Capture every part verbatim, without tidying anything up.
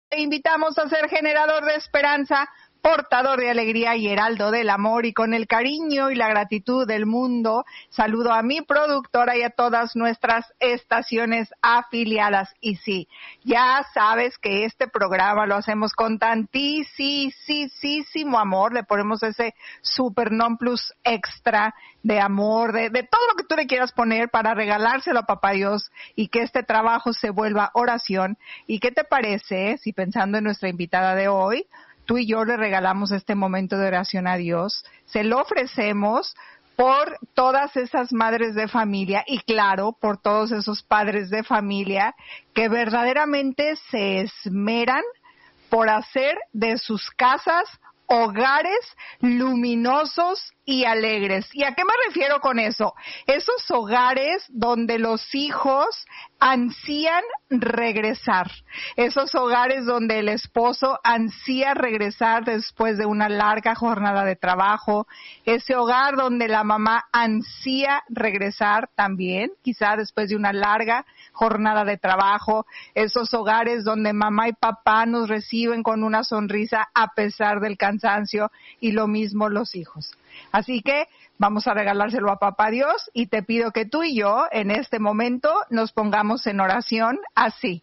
Te invitamos a ser generador de esperanza, portador de alegría y heraldo del amor, y con el cariño y la gratitud del mundo, saludo a mi productora y a todas nuestras estaciones afiliadas. Y sí, ya sabes que este programa lo hacemos con tantísimo amor, le ponemos ese super non plus extra de amor, de, de todo lo que tú le quieras poner para regalárselo a Papá Dios y que este trabajo se vuelva oración. ¿Y qué te parece si, pensando en nuestra invitada de hoy, tú y yo le regalamos este momento de oración a Dios, se lo ofrecemos por todas esas madres de familia y, claro, por todos esos padres de familia que verdaderamente se esmeran por hacer de sus casas hogares luminosos y alegres? ¿Y a qué me refiero con eso? Esos hogares donde los hijos ansían regresar, esos hogares donde el esposo ansía regresar después de una larga jornada de trabajo, ese hogar donde la mamá ansía regresar también, quizá después de una larga jornada de trabajo, esos hogares donde mamá y papá nos reciben con una sonrisa a pesar del cansancio, y lo mismo los hijos. Así que vamos a regalárselo a Papá Dios, y te pido que tú y yo en este momento nos pongamos en oración así.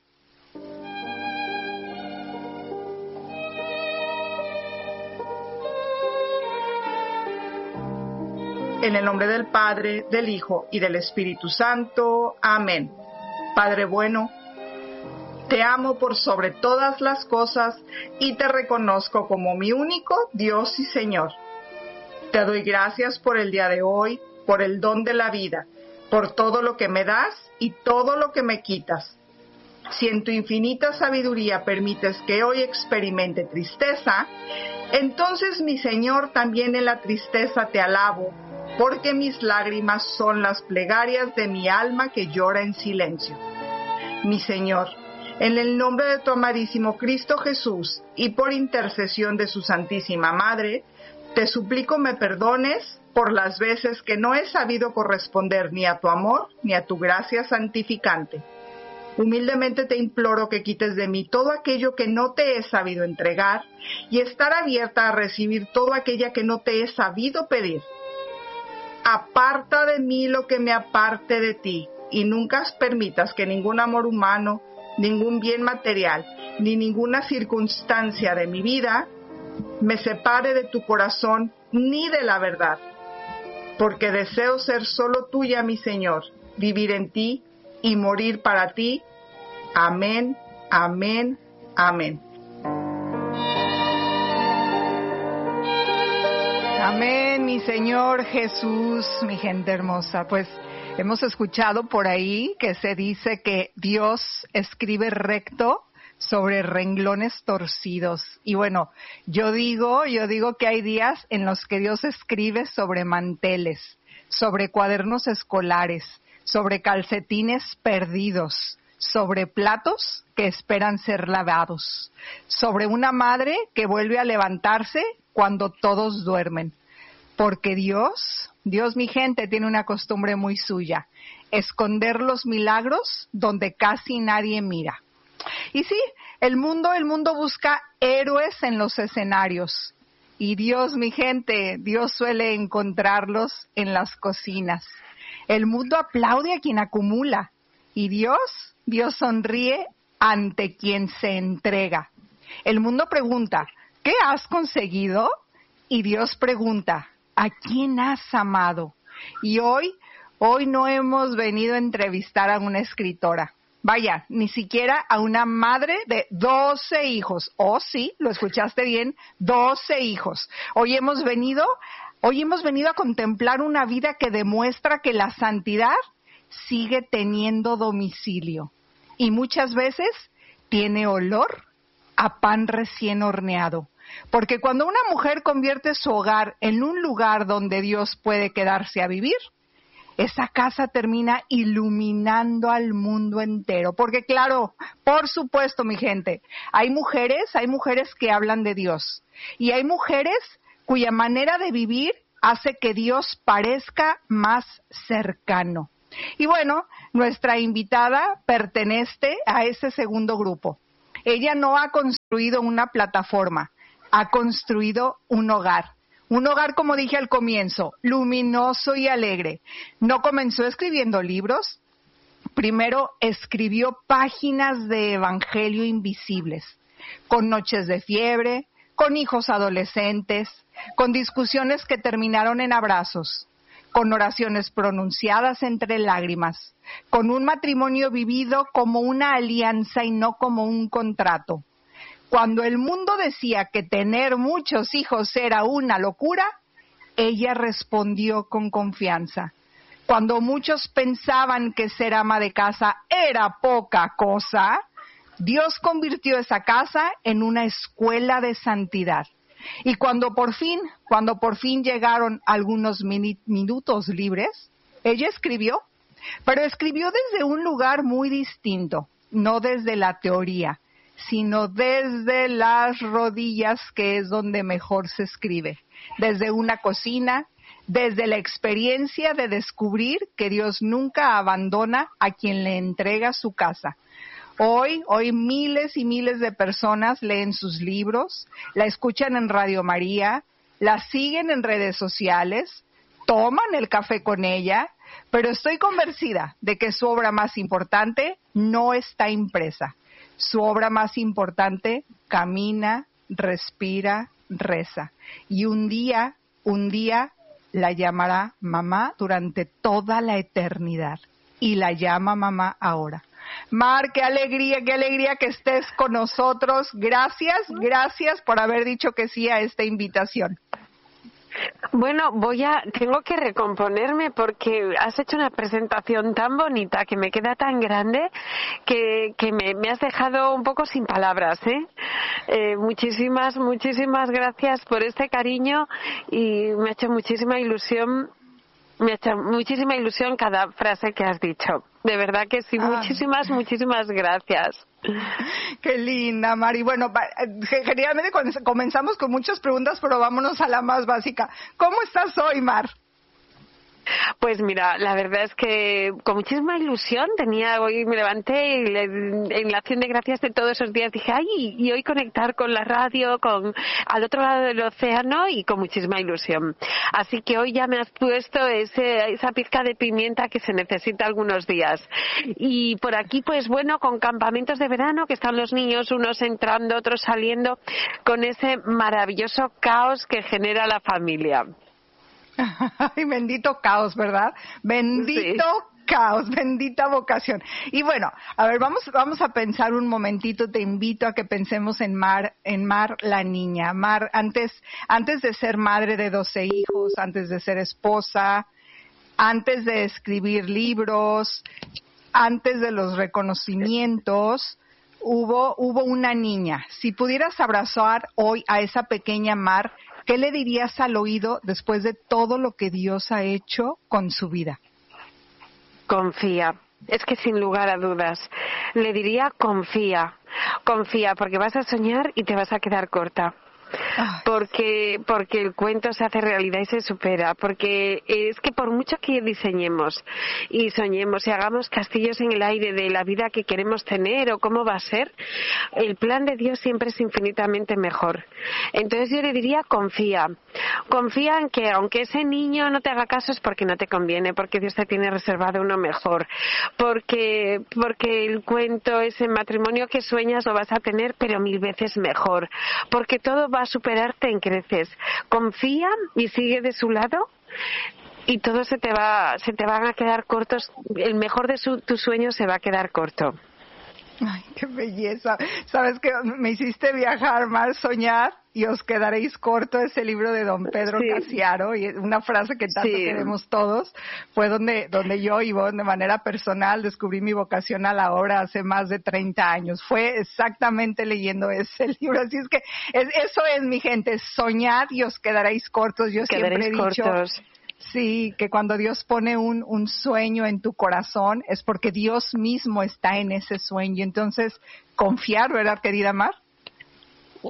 En el nombre del Padre, del Hijo y del Espíritu Santo. Amén. Padre bueno, te amo por sobre todas las cosas y te reconozco como mi único Dios y Señor. Te doy gracias por el día de hoy, por el don de la vida, por todo lo que me das y todo lo que me quitas. Si en tu infinita sabiduría permites que hoy experimente tristeza, entonces, mi Señor, también en la tristeza te alabo, porque mis lágrimas son las plegarias de mi alma que llora en silencio. Mi Señor, en el nombre de tu amadísimo Cristo Jesús y por intercesión de su Santísima Madre, te suplico me perdones por las veces que no he sabido corresponder ni a tu amor ni a tu gracia santificante. Humildemente te imploro que quites de mí todo aquello que no te he sabido entregar y estar abierta a recibir todo aquello que no te he sabido pedir. Aparta de mí lo que me aparte de ti, y nunca permitas que ningún amor humano, ningún bien material, ni ninguna circunstancia de mi vida me separe de tu corazón ni de la verdad, porque deseo ser solo tuya, mi Señor, vivir en ti y morir para ti. Amén, amén, amén. Amén, mi Señor Jesús, mi gente hermosa. Pues hemos escuchado por ahí que se dice que Dios escribe recto sobre renglones torcidos. Y bueno, yo digo, yo digo que hay días en los que Dios escribe sobre manteles, sobre cuadernos escolares, sobre calcetines perdidos, sobre platos que esperan ser lavados, sobre una madre que vuelve a levantarse cuando todos duermen. Porque Dios, Dios, mi gente, tiene una costumbre muy suya: esconder los milagros donde casi nadie mira. Y sí, el mundo, el mundo busca héroes en los escenarios. Y Dios, mi gente, Dios suele encontrarlos en las cocinas. El mundo aplaude a quien acumula. Y Dios, Dios sonríe ante quien se entrega. El mundo pregunta, ¿qué has conseguido? Y Dios pregunta, ¿a quién has amado? Y hoy, hoy no hemos venido a entrevistar a una escritora. Vaya, ni siquiera a una madre de doce hijos. Oh, sí, lo escuchaste bien, doce hijos. Hoy hemos venido, hoy hemos venido a contemplar una vida que demuestra que la santidad sigue teniendo domicilio. Y muchas veces tiene olor a pan recién horneado. Porque cuando una mujer convierte su hogar en un lugar donde Dios puede quedarse a vivir, esa casa termina iluminando al mundo entero. Porque claro, por supuesto, mi gente, hay mujeres, hay mujeres que hablan de Dios. Y hay mujeres cuya manera de vivir hace que Dios parezca más cercano. Y bueno, nuestra invitada pertenece a ese segundo grupo. Ella no ha construido una plataforma, ha construido un hogar. Un hogar, como dije al comienzo, luminoso y alegre. No comenzó escribiendo libros, primero escribió páginas de evangelio invisibles, con noches de fiebre, con hijos adolescentes, con discusiones que terminaron en abrazos, con oraciones pronunciadas entre lágrimas, con un matrimonio vivido como una alianza y no como un contrato. Cuando el mundo decía que tener muchos hijos era una locura, ella respondió con confianza. Cuando muchos pensaban que ser ama de casa era poca cosa, Dios convirtió esa casa en una escuela de santidad. Y cuando por fin, cuando por fin llegaron algunos mini- minutos libres, ella escribió, pero escribió desde un lugar muy distinto, no desde la teoría, sino desde las rodillas, que es donde mejor se escribe, desde una cocina, desde la experiencia de descubrir que Dios nunca abandona a quien le entrega su casa. Hoy, hoy miles y miles de personas leen sus libros, la escuchan en Radio María, la siguen en redes sociales, toman el café con ella, pero estoy convencida de que su obra más importante no está impresa. Su obra más importante camina, respira, reza. Y un día, un día la llamará mamá durante toda la eternidad. Y la llama mamá ahora. Mar, qué alegría, qué alegría que estés con nosotros. Gracias, gracias por haber dicho que sí a esta invitación. Bueno, voy a, tengo que recomponerme porque has hecho una presentación tan bonita que me queda tan grande que, que me, me has dejado un poco sin palabras, ¿eh? Eh, muchísimas, muchísimas gracias por este cariño y me ha hecho muchísima ilusión, me ha hecho muchísima ilusión cada frase que has dicho. De verdad que sí, ah. muchísimas, muchísimas gracias. Qué linda, Mari. Bueno, generalmente comenzamos con muchas preguntas, pero vámonos a la más básica. ¿Cómo estás hoy, Mar? Pues mira, la verdad es que con muchísima ilusión tenía, hoy me levanté y le, en la acción de gracias de todos esos días dije, ay, y hoy conectar con la radio, con al otro lado del océano y con muchísima ilusión. Así que hoy ya me has puesto ese, esa pizca de pimienta que se necesita algunos días. Y por aquí, pues bueno, con campamentos de verano que están los niños, unos entrando, otros saliendo, con ese maravilloso caos que genera la familia. Ay, bendito caos, ¿verdad? Bendito sí. caos, bendita vocación. Y bueno, a ver, vamos vamos a pensar un momentito, te invito a que pensemos en Mar, en Mar la niña. Mar, antes antes de ser madre de doce hijos, antes de ser esposa, antes de escribir libros, antes de los reconocimientos, hubo hubo una niña. Si pudieras abrazar hoy a esa pequeña Mar, ¿qué le dirías al oído después de todo lo que Dios ha hecho con su vida? Confía. Es que sin lugar a dudas. Le diría confía. Confía, porque vas a soñar y te vas a quedar corta. Porque porque el cuento se hace realidad y se supera, porque es que por mucho que diseñemos y soñemos y hagamos castillos en el aire de la vida que queremos tener o cómo va a ser, el plan de Dios siempre es infinitamente mejor. Entonces yo le diría confía, confía en que aunque ese niño no te haga caso es porque no te conviene, porque Dios te tiene reservado uno mejor, porque porque el cuento, ese matrimonio que sueñas lo vas a tener pero mil veces mejor, porque todo va a superarte en creces. Confía y sigue de su lado y todo se te va se te van a quedar cortos. El mejor de su, tus sueños se va a quedar corto. Ay, qué belleza. Sabes que me hiciste viajar, Mar, soñar y os quedaréis corto, ese libro de don Pedro sí. Casiaro, y una frase que tanto sí. queremos todos, fue donde donde yo y vos de manera personal descubrí mi vocación a la obra hace más de treinta años. Fue exactamente leyendo ese libro. Así es que es, eso es, mi gente, soñad y os quedaréis cortos. Yo quedaréis siempre he dicho... cortos. Sí, que cuando Dios pone un, un sueño en tu corazón es porque Dios mismo está en ese sueño. Entonces, confiar, ¿verdad, querida Mar?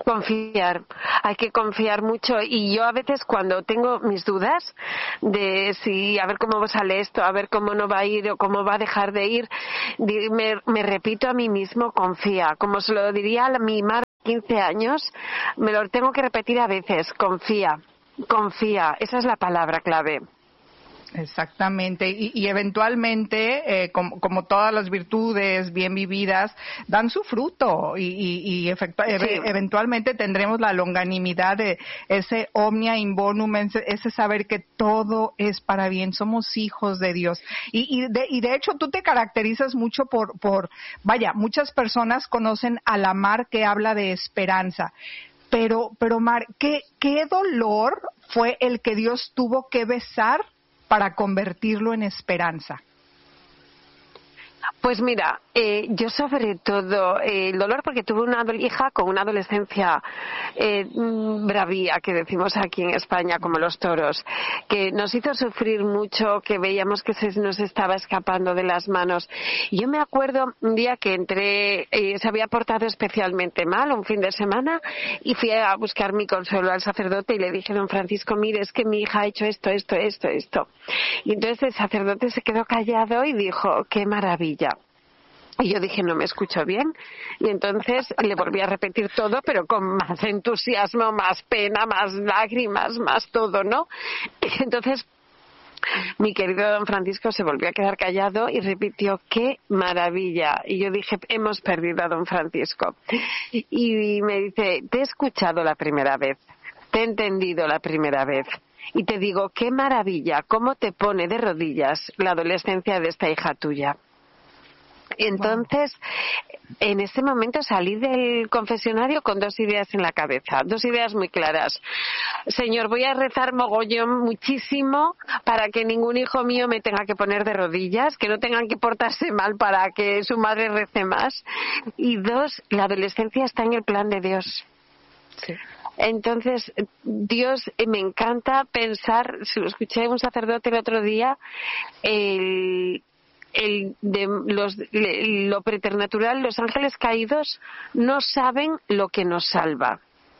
Confiar, hay que confiar mucho, y yo a veces cuando tengo mis dudas de si a ver cómo sale esto, a ver cómo no va a ir o cómo va a dejar de ir, me, me repito a mí mismo, confía, como se lo diría a mi madre de quince años, me lo tengo que repetir a veces, confía, confía, esa es la palabra clave. Exactamente, y, y eventualmente, eh, como, como todas las virtudes bien vividas, dan su fruto, y, y, y efectu- sí. e- eventualmente tendremos la longanimidad de ese omnia in bonum, ese, ese saber que todo es para bien, somos hijos de Dios. Y, y, de, y de hecho tú te caracterizas mucho por, por, vaya, muchas personas conocen a la Mar que habla de esperanza. Pero, pero Mar, ¿qué, qué dolor fue el que Dios tuvo que besar para convertirlo en esperanza? Pues mira, eh, yo sobre todo eh, el dolor, porque tuve una hija con una adolescencia eh, bravía, que decimos aquí en España, como los toros, que nos hizo sufrir mucho, que veíamos que se nos estaba escapando de las manos. Y yo me acuerdo un día que entré, eh, se había portado especialmente mal, un fin de semana, y fui a buscar mi consuelo al sacerdote y le dije: don Francisco, mire, es que mi hija ha hecho esto, esto, esto, esto. Y entonces el sacerdote se quedó callado y dijo: qué maravilla. Y yo dije: no me escucho bien. Y entonces le volví a repetir todo, pero con más entusiasmo, más pena, más lágrimas, más todo, ¿no? Y entonces mi querido don Francisco se volvió a quedar callado y repitió: qué maravilla. Y yo dije: hemos perdido a don Francisco. Y me dice: te he escuchado la primera vez, te he entendido la primera vez. Y te digo: qué maravilla, cómo te pone de rodillas la adolescencia de esta hija tuya. Entonces, en ese momento salí del confesionario con dos ideas en la cabeza, dos ideas muy claras. Señor, voy a rezar mogollón muchísimo para que ningún hijo mío me tenga que poner de rodillas, que no tengan que portarse mal para que su madre rece más. Y dos, la adolescencia está en el plan de Dios. Sí. Entonces, Dios, me encanta pensar, se lo escuché a un sacerdote el otro día, el... El de los, lo preternatural, los ángeles caídos no saben lo que nos salva.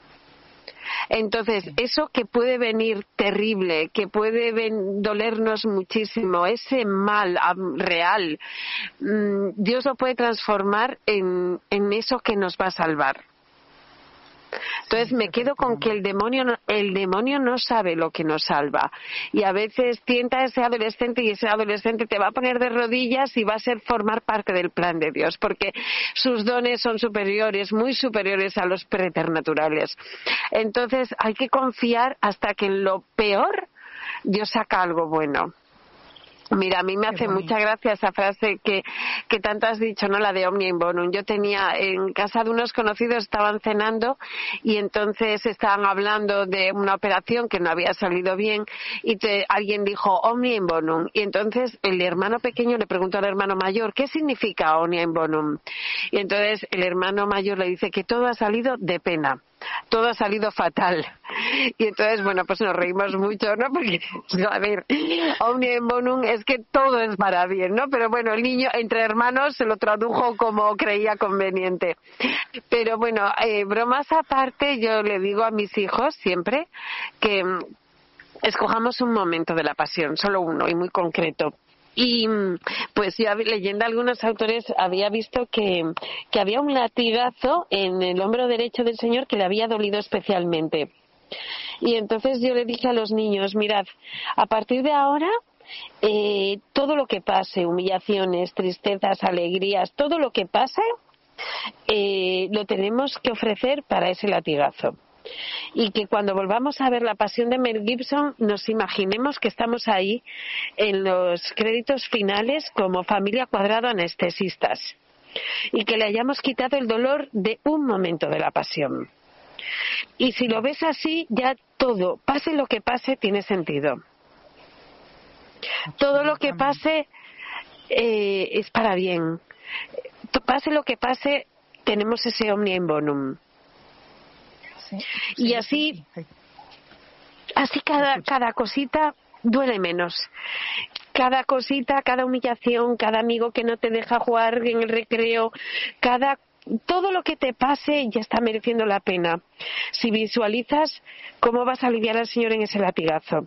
Entonces, eso que puede venir terrible, que puede ven, dolernos muchísimo, ese mal real, Dios lo puede transformar en, en eso que nos va a salvar. Entonces me quedo con que el demonio, el demonio no sabe lo que nos salva, y a veces tienta a ese adolescente, y ese adolescente te va a poner de rodillas y va a ser formar parte del plan de Dios, porque sus dones son superiores, muy superiores a los preternaturales. Entonces hay que confiar hasta que en lo peor Dios saca algo bueno. Mira, a mí me hace mucha gracia esa frase que, que tanto has dicho, ¿no? La de omnia in bonum. Yo tenía en casa de unos conocidos, estaban cenando y entonces estaban hablando de una operación que no había salido bien y te, alguien dijo omnia in bonum. Y entonces el hermano pequeño le preguntó al hermano mayor: ¿qué significa omnia in bonum? Y entonces el hermano mayor le dice que todo ha salido de pena. Todo ha salido fatal. Y entonces, bueno, pues nos reímos mucho, ¿no? Porque, a ver, omnia in bonum es que todo es para bien, ¿no? Pero bueno, el niño entre hermanos se lo tradujo como creía conveniente. Pero bueno, eh, bromas aparte, yo le digo a mis hijos siempre que escojamos un momento de la pasión, solo uno y muy concreto. Y pues yo leyendo algunos autores había visto que, que había un latigazo en el hombro derecho del Señor que le había dolido especialmente. Y entonces yo le dije a los niños: mirad, a partir de ahora eh, todo lo que pase, humillaciones, tristezas, alegrías, todo lo que pase eh, lo tenemos que ofrecer para ese latigazo. Y que cuando volvamos a ver La Pasión de Mel Gibson nos imaginemos que estamos ahí en los créditos finales como familia Cuadrado anestesistas, y que le hayamos quitado el dolor de un momento de la pasión. Y si lo ves así, ya todo, pase lo que pase, tiene sentido. Todo lo que pase eh, es para bien. Pase lo que pase, tenemos ese omnia in bonum. Sí, sí, y así, sí, sí. así cada, cada cosita duele menos. Cada cosita, cada humillación, cada amigo que no te deja jugar en el recreo, cada todo lo que te pase ya está mereciendo la pena. Si visualizas cómo vas a aliviar al Señor en ese latigazo.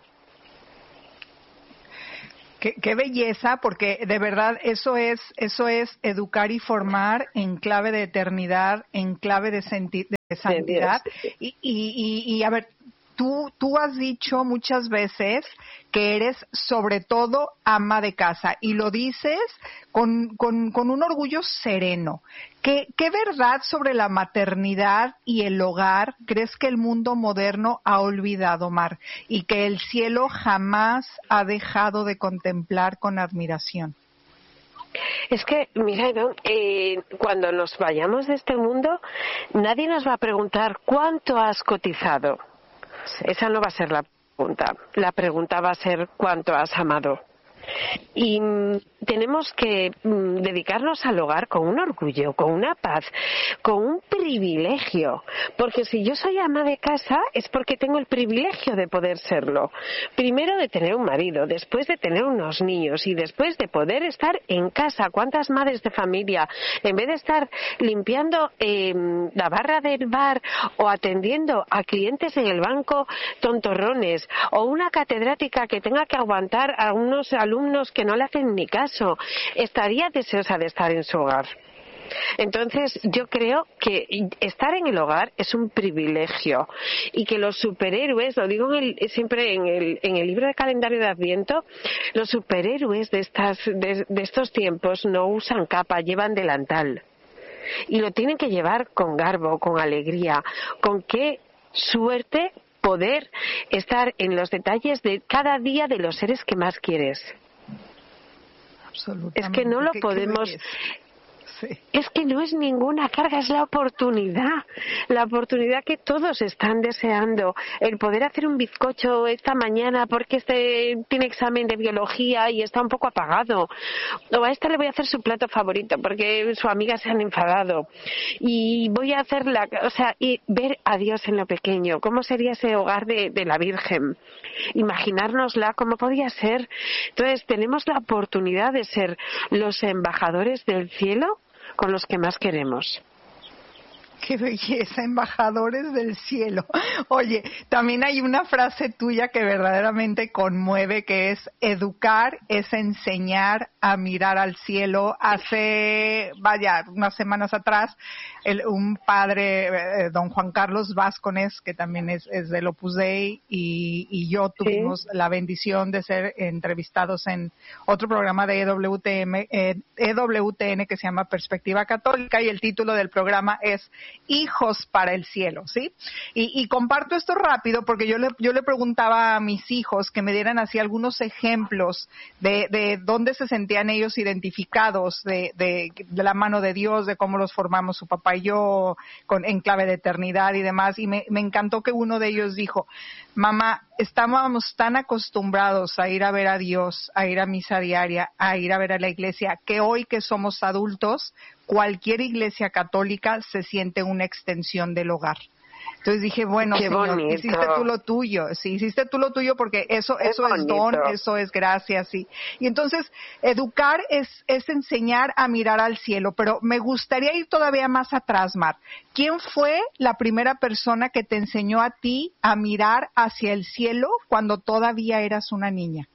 Qué, qué belleza, porque de verdad eso es eso es educar y formar en clave de eternidad, en clave de, senti- de santidad. Y, y, y, y a ver, tú tú has dicho muchas veces que eres sobre todo ama de casa y lo dices con con, con un orgullo sereno. ¿Qué, ¿Qué verdad sobre la maternidad y el hogar crees que el mundo moderno ha olvidado, Mar, y que el cielo jamás ha dejado de contemplar con admiración? Es que, mira, ¿no? eh, cuando nos vayamos de este mundo, nadie nos va a preguntar ¿cuánto has cotizado? Esa no va a ser la pregunta. La pregunta va a ser ¿cuánto has amado? Y mm, tenemos que mm, dedicarnos al hogar con un orgullo, con una paz, con un privilegio. Porque si yo soy ama de casa es porque tengo el privilegio de poder serlo. Primero de tener un marido, después de tener unos niños y después de poder estar en casa. ¿Cuántas madres de familia, en vez de estar limpiando eh, la barra del bar o atendiendo a clientes en el banco tontorrones, o una catedrática que tenga que aguantar a unos alumnos que no le hacen ni caso, estaría deseosa de estar en su hogar? Entonces, yo creo que estar en el hogar es un privilegio y que los superhéroes, lo digo en el, siempre en el, en el libro de calendario de Adviento, los superhéroes de, estas, de, de estos tiempos no usan capa, llevan delantal. Y lo tienen que llevar con garbo, con alegría, con qué suerte poder estar en los detalles de cada día de los seres que más quieres. Es que no lo qué, podemos... Qué sí. Es que no es ninguna carga, es la oportunidad, la oportunidad que todos están deseando, el poder hacer un bizcocho esta mañana porque este tiene examen de biología y está un poco apagado, o a esta le voy a hacer su plato favorito porque su amiga se han enfadado, y voy a hacer la, o sea, y ver a Dios en lo pequeño. ¿Cómo sería ese hogar de, de la Virgen? Imaginárnosla cómo podía ser. Entonces tenemos la oportunidad de ser los embajadores del cielo con los que más queremos. Qué belleza, embajadores del cielo. Oye, también hay una frase tuya que verdaderamente conmueve, que es: educar es enseñar a mirar al cielo. Hace, vaya, unas semanas atrás, el, un padre, eh, don Juan Carlos Vázquez, que también es, es del Opus Dei, y, y yo tuvimos ¿sí? la bendición de ser entrevistados en otro programa de E W T N, eh, E W T N que se llama Perspectiva Católica, y el título del programa es Hijos para el Cielo, ¿sí? Y, y comparto esto rápido porque yo le, yo le preguntaba a mis hijos que me dieran así algunos ejemplos de, de dónde se sentían ellos identificados de, de, de la mano de Dios, de cómo los formamos su papá y yo, con, en clave de eternidad y demás. Y me, me encantó que uno de ellos dijo: mamá, estábamos tan acostumbrados a ir a ver a Dios, a ir a misa diaria, a ir a ver a la iglesia, que hoy que somos adultos, cualquier iglesia católica se siente una extensión del hogar. Entonces dije, bueno, Qué Señor, bonito. hiciste tú lo tuyo, sí, hiciste tú lo tuyo, porque eso, eso es don, eso es gracia, sí. Y entonces, educar es, es enseñar a mirar al cielo, pero me gustaría ir todavía más atrás, Mar. ¿Quién fue la primera persona que te enseñó a ti a mirar hacia el cielo cuando todavía eras una niña?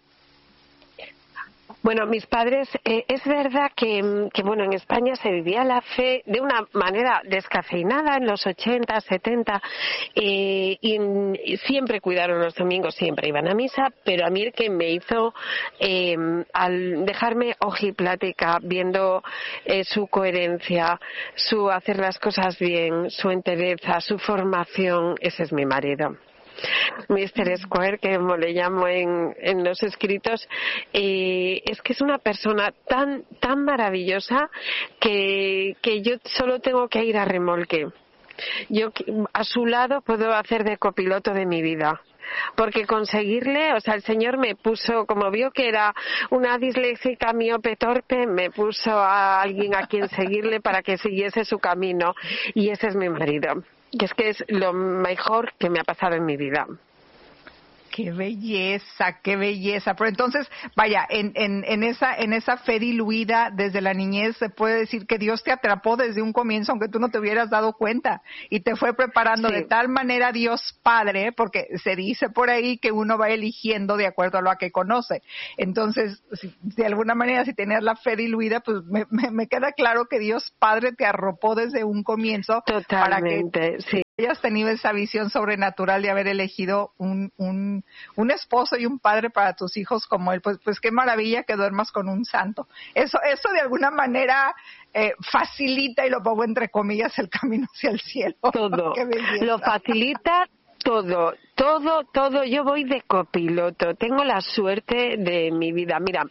Bueno, mis padres, eh, es verdad que, que, bueno, en España se vivía la fe de una manera descafeinada en los ochenta, setenta, eh, y, y siempre cuidaron los domingos, siempre iban a misa, pero a mí el que me hizo, eh, al dejarme ojiplática, viendo eh, su coherencia, su hacer las cosas bien, su entereza, su formación, ese es mi marido. mister Square, que como le llamo en, en los escritos, eh, es que es una persona tan tan maravillosa que, que yo solo tengo que ir a remolque. Yo a su lado puedo hacer de copiloto de mi vida. Porque conseguirle, o sea, el Señor me puso, como vio que era una disléxica miope torpe, me puso a alguien a quien seguirle para que siguiese su camino, y ese es mi marido. Que es que es lo mejor que me ha pasado en mi vida. Qué belleza, qué belleza. Pero entonces, vaya, en, en, en esa, en esa fe diluida desde la niñez se puede decir que Dios te atrapó desde un comienzo, aunque tú no te hubieras dado cuenta, y te fue preparando sí. de tal manera Dios Padre, porque se dice por ahí que uno va eligiendo de acuerdo a lo que conoce. Entonces, si, de alguna manera, si tenías la fe diluida, pues me, me, me queda claro que Dios Padre te arropó desde un comienzo. Totalmente, para que sí. hayas tenido esa visión sobrenatural de haber elegido un, un, un esposo y un padre para tus hijos como él. Pues, pues qué maravilla que duermas con un santo. Eso, eso de alguna manera eh, facilita, y lo pongo entre comillas, el camino hacia el cielo. Todo. Lo facilita todo. Todo, todo, yo voy de copiloto, tengo la suerte de mi vida. Mira,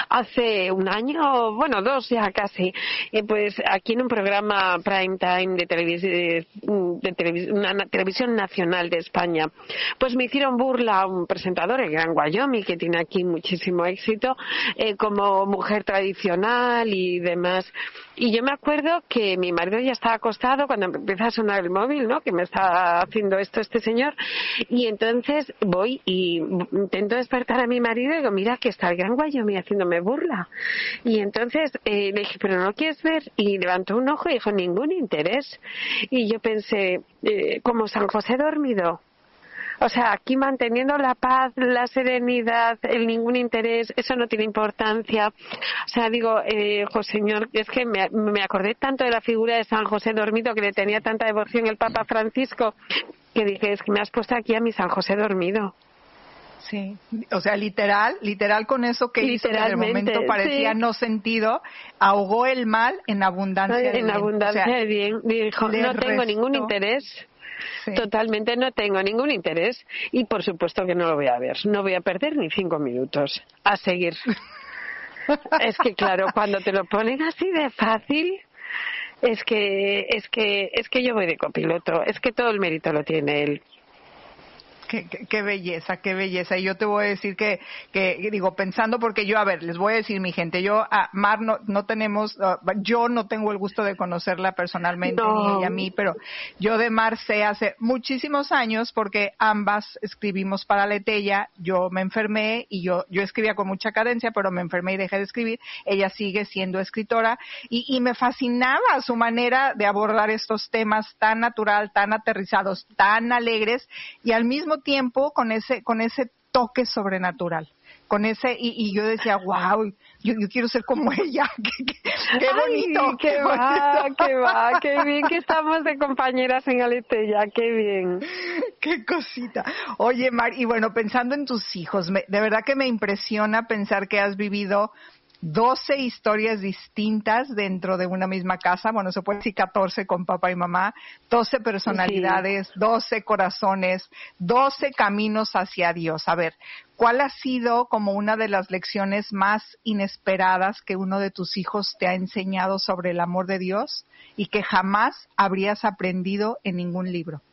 hace un año, bueno, dos ya casi, eh, pues aquí en un programa prime time de, televis de televis una televisión nacional de España, pues me hicieron burla a un presentador, el gran Wyoming, que tiene aquí muchísimo éxito, eh, como mujer tradicional y demás. Y yo me acuerdo que mi marido ya estaba acostado cuando empieza a sonar el móvil, ¿no? Que me está haciendo esto este señor. Y entonces voy y intento despertar a mi marido y digo, mira que está el gran Wyoming haciéndome burla. Y entonces eh, le dije, pero no quieres ver. Y levantó un ojo y dijo, ningún interés. Y yo pensé, eh, como San José dormido. O sea, aquí manteniendo la paz, la serenidad, el ningún interés, eso no tiene importancia. O sea, digo, eh, José Señor, es que me, me acordé tanto de la figura de San José dormido, que le tenía tanta devoción el Papa Francisco, que dije, es que me has puesto aquí a mi San José dormido. Sí, o sea, literal, literal con eso que hizo que en el momento parecía sí. no sentido, ahogó el mal en abundancia Ay, de en bien. abundancia o sea, de bien. Dijo, no tengo restó... ningún interés. Sí. Totalmente no tengo ningún interés y por supuesto que no lo voy a ver. No voy a perder ni cinco minutos. A seguir. Es que claro, cuando te lo ponen así de fácil, es que, es que, es que yo voy de copiloto. Es que todo el mérito lo tiene él. Qué, qué, qué belleza, qué belleza. Y yo te voy a decir que, que, digo, pensando, porque yo, a ver, les voy a decir, mi gente, yo a Mar no, no tenemos, uh, yo no tengo el gusto de conocerla personalmente, no. ni ella a mí, pero yo de Mar sé hace muchísimos años, porque ambas escribimos para Letella. Yo me enfermé y yo, yo escribía con mucha cadencia, pero me enfermé y dejé de escribir. Ella sigue siendo escritora y, y me fascinaba su manera de abordar estos temas tan natural, tan aterrizados, tan alegres, y al mismo tiempo con ese con ese toque sobrenatural, con ese y, y yo decía, wow, yo, yo quiero ser como ella. qué, qué, qué bonito, Ay, qué va, qué va, qué bien que estamos de compañeras en Aleteya, qué bien. Qué cosita. Oye, Mar, y bueno, pensando en tus hijos, me, de verdad que me impresiona pensar que has vivido doce historias distintas dentro de una misma casa, bueno, se puede decir catorce con papá y mamá, doce personalidades, sí. doce corazones, doce caminos hacia Dios. A ver, ¿cuál ha sido como una de las lecciones más inesperadas que uno de tus hijos te ha enseñado sobre el amor de Dios y que jamás habrías aprendido en ningún libro?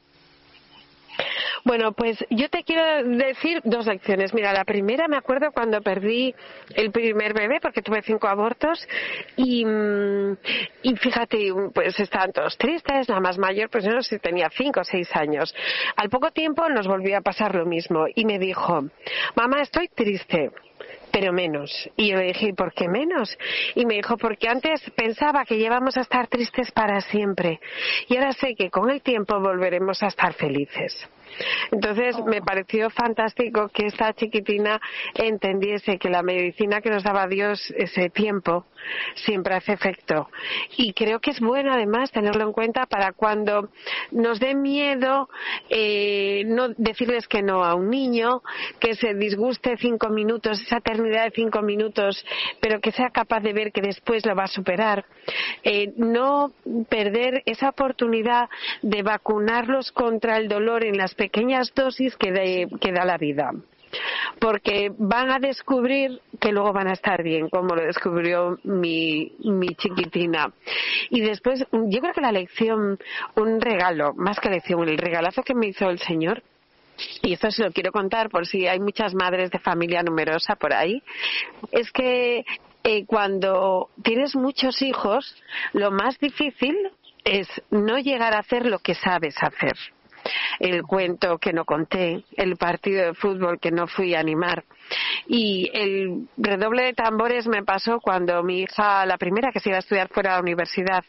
Bueno, pues yo te quiero decir dos lecciones. Mira, la primera me acuerdo cuando perdí el primer bebé, porque tuve cinco abortos, y, y fíjate, pues estaban todos tristes. La más mayor, pues yo no sé si tenía cinco o seis años. Al poco tiempo nos volvió a pasar lo mismo y me dijo, mamá, estoy triste, pero menos. Y yo le dije, ¿por qué menos? Y me dijo, porque antes pensaba que íbamos a estar tristes para siempre y ahora sé que con el tiempo volveremos a estar felices. Entonces oh. me pareció fantástico que esta chiquitina entendiese que la medicina que nos daba Dios ese tiempo siempre hace efecto, y creo que es bueno además tenerlo en cuenta para cuando nos dé miedo eh, no decirles que no a un niño, que se disguste cinco minutos, esa eternidad de cinco minutos, pero que sea capaz de ver que después lo va a superar. Eh, no perder esa oportunidad de vacunarlos contra el dolor en las pequeñas dosis que, de, que da la vida, porque van a descubrir que luego van a estar bien, como lo descubrió mi, mi chiquitina. Y después, yo creo que la lección, un regalo, más que lección, el regalazo que me hizo el Señor, y esto se lo quiero contar por si hay muchas madres de familia numerosa por ahí, es que eh, cuando tienes muchos hijos, lo más difícil es no llegar a hacer lo que sabes hacer. el cuento que no conté, el partido de fútbol que no fui a animar. Y el redoble de tambores me pasó cuando mi hija, la primera que se iba a estudiar fuera de la universidad,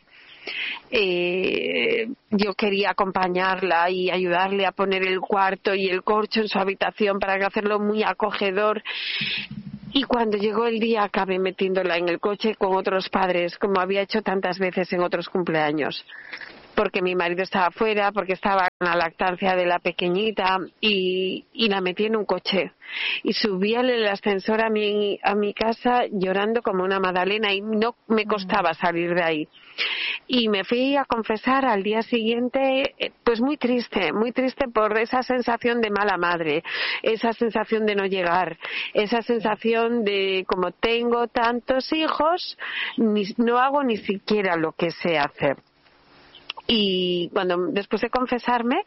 eh, yo quería acompañarla y ayudarle a poner el cuarto y el corcho en su habitación para hacerlo muy acogedor. Y cuando llegó el día acabé metiéndola en el coche con otros padres, como había hecho tantas veces en otros cumpleaños. Porque mi marido estaba fuera, porque estaba en la lactancia de la pequeñita y, y la metí en un coche. Y subí al ascensor a mi, a mi casa llorando como una magdalena y no me costaba salir de ahí. Y me fui a confesar al día siguiente, pues muy triste, muy triste por esa sensación de mala madre, esa sensación de no llegar, esa sensación de como tengo tantos hijos, ni, no hago ni siquiera lo que sé hacer. Y cuando después de confesarme,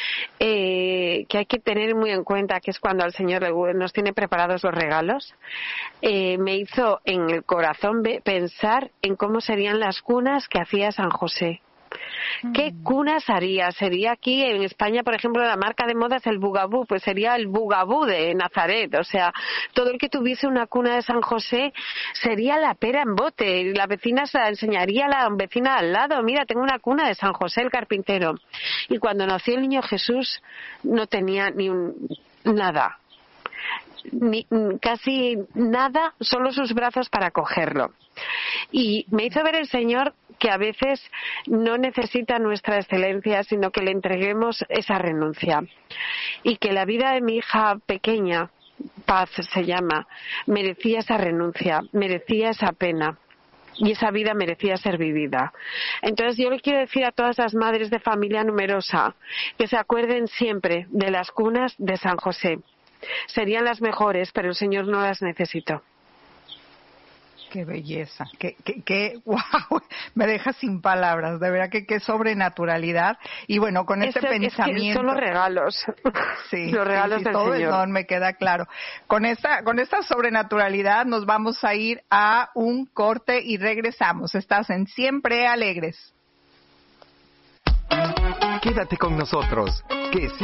eh, que hay que tener muy en cuenta que es cuando al Señor nos tiene preparados los regalos, eh, me hizo en el corazón pensar en cómo serían las cunas que hacía San José. ¿Qué cunas haría? Sería aquí en España, por ejemplo, la marca de moda es el Bugabú, pues sería el Bugabú de Nazaret. O sea, todo el que tuviese una cuna de San José sería la pera en bote. La vecina se la enseñaría a la vecina al lado. Mira, tengo una cuna de San José el carpintero. Y cuando nació el niño Jesús no tenía ni un, nada. Ni, casi nada, solo sus brazos para cogerlo. Y me hizo ver el Señor que a veces no necesita nuestra excelencia, sino que le entreguemos esa renuncia. Y que la vida de mi hija pequeña, Paz se llama, merecía esa renuncia, merecía esa pena. Y esa vida merecía ser vivida. Entonces yo le quiero decir a todas las madres de familia numerosa que se acuerden siempre de las cunas de San José. Serían las mejores, pero el Señor no las necesitó. Qué belleza, qué, qué, qué, wow, me deja sin palabras, de verdad que qué sobrenaturalidad. Y bueno, con este es, pensamiento. Es que son los regalos. Sí, los regalos sí, sí, del todo Señor. No, me queda claro. Con esta, con esta sobrenaturalidad nos vamos a ir a un corte y regresamos. Estás en Siempre Alegres. Quédate con nosotros, que